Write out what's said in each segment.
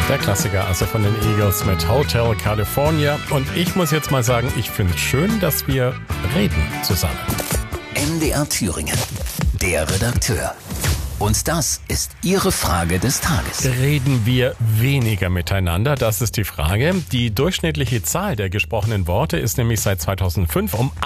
Der Klassiker also von den Eagles mit Hotel California. Und ich muss jetzt mal sagen, ich finde es schön, dass wir reden zusammen. MDR Thüringen, der Redakteur. Und das ist Ihre Frage des Tages. Reden wir weniger miteinander? Das ist die Frage. Die durchschnittliche Zahl der gesprochenen Worte ist nämlich seit 2005 um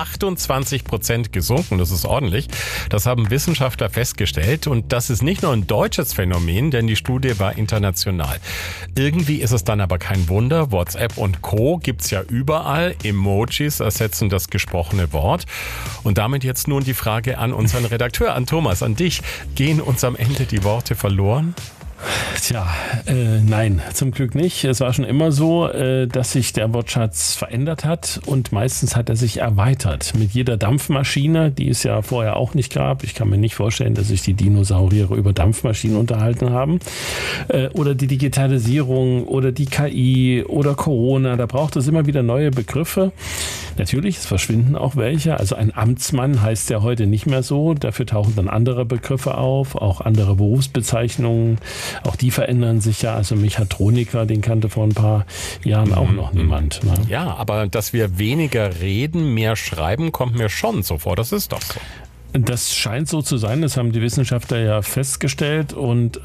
28% gesunken. Das ist ordentlich. Das haben Wissenschaftler festgestellt. Und das ist nicht nur ein deutsches Phänomen, denn die Studie war international. Irgendwie ist es dann aber kein Wunder. WhatsApp und Co. gibt's ja überall. Emojis ersetzen das gesprochene Wort. Und damit jetzt nun die Frage an unseren Redakteur, an Thomas, an dich. Gehen uns am Ende die Worte verloren? Tja, nein, zum Glück nicht. Es war schon immer so, dass sich der Wortschatz verändert hat und meistens hat er sich erweitert. Mit jeder Dampfmaschine, die es ja vorher auch nicht gab. Ich kann mir nicht vorstellen, dass sich die Dinosaurier über Dampfmaschinen unterhalten haben. Oder die Digitalisierung oder die KI oder Corona. Da braucht es immer wieder neue Begriffe. Natürlich, es verschwinden auch welche. Also ein Amtsmann heißt ja heute nicht mehr so. Dafür tauchen dann andere Begriffe auf, auch andere Berufsbezeichnungen. Auch die verändern sich ja. Also Mechatroniker, den kannte vor ein paar Jahren auch noch niemand. Ne? Ja, aber dass wir weniger reden, mehr schreiben, kommt mir schon so vor. Das ist doch so. Das scheint so zu sein, das haben die Wissenschaftler ja festgestellt und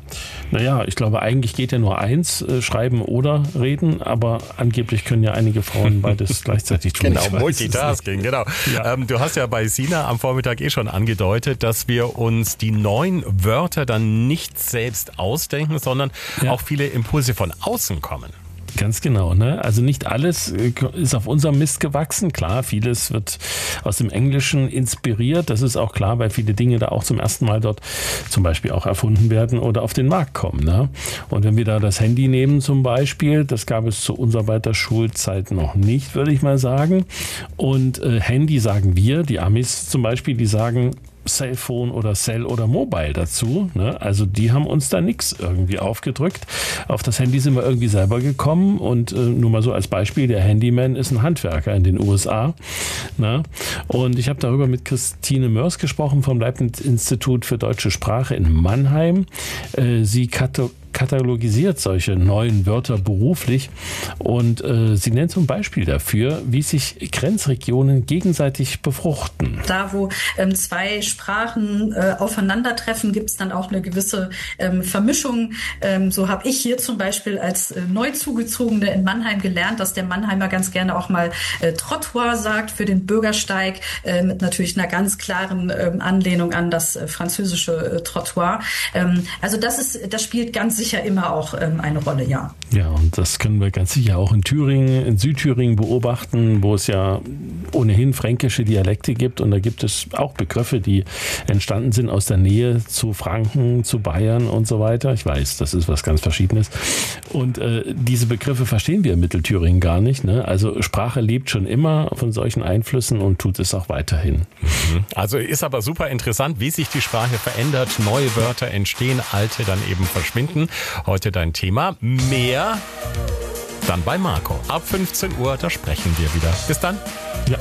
ich glaube, eigentlich geht ja nur eins, schreiben oder reden, aber angeblich können ja einige Frauen beides gleichzeitig tun. Genau, Multitasking, genau. Ja. Du hast ja bei Sina am Vormittag schon angedeutet, dass wir uns die neuen Wörter dann nicht selbst ausdenken, sondern auch viele Impulse von außen kommen. Ganz genau, ne? Also nicht alles ist auf unserem Mist gewachsen. Klar, vieles wird aus dem Englischen inspiriert. Das ist auch klar, weil viele Dinge da auch zum ersten Mal dort zum Beispiel auch erfunden werden oder auf den Markt kommen. Ne? Und wenn wir da das Handy nehmen zum Beispiel, das gab es zu unserer Schulzeit noch nicht, würde ich mal sagen. Und Handy sagen wir, die Amis zum Beispiel, die sagen Cellphone oder Cell oder Mobile dazu. Ne? Also die haben uns da nichts irgendwie aufgedrückt. Auf das Handy sind wir irgendwie selber gekommen und nur mal so als Beispiel, der Handyman ist ein Handwerker in den USA. Ne? Und ich habe darüber mit Christine Mörs gesprochen vom Leibniz-Institut für Deutsche Sprache in Mannheim. Sie katalogisiert solche neuen Wörter beruflich und sie nennt zum Beispiel dafür, wie sich Grenzregionen gegenseitig befruchten. Da, wo zwei Sprachen aufeinandertreffen, gibt es dann auch eine gewisse Vermischung. So habe ich hier zum Beispiel als neu Zugezogene in Mannheim gelernt, dass der Mannheimer ganz gerne auch mal Trottoir sagt für den Bürgersteig, mit natürlich einer ganz klaren Anlehnung an das französische Trottoir. Also das spielt ganz sicher immer auch eine Rolle, ja. Ja, und das können wir ganz sicher auch in Thüringen, in Südthüringen beobachten, wo es ja ohnehin fränkische Dialekte gibt und da gibt es auch Begriffe, die entstanden sind aus der Nähe zu Franken, zu Bayern und so weiter. Ich weiß, das ist was ganz Verschiedenes. Und diese Begriffe verstehen wir in Mittelthüringen gar nicht. Ne? Also Sprache lebt schon immer von solchen Einflüssen und tut es auch weiterhin. Also ist aber super interessant, wie sich die Sprache verändert, neue Wörter entstehen, alte dann eben verschwinden. Heute dein Thema. Mehr dann bei Marco. Ab 15 Uhr, da sprechen wir wieder. Bis dann.